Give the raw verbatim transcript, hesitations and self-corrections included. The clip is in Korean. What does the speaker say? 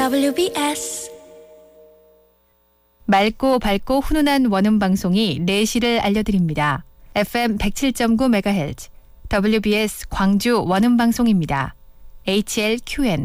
더블유비에스 맑고 밝고 훈훈한 원음 방송이 내시를 알려드립니다. 에프엠 백칠 점 구 메가헤르츠 더블유비에스 광주 원음 방송입니다. 에이치엘큐엔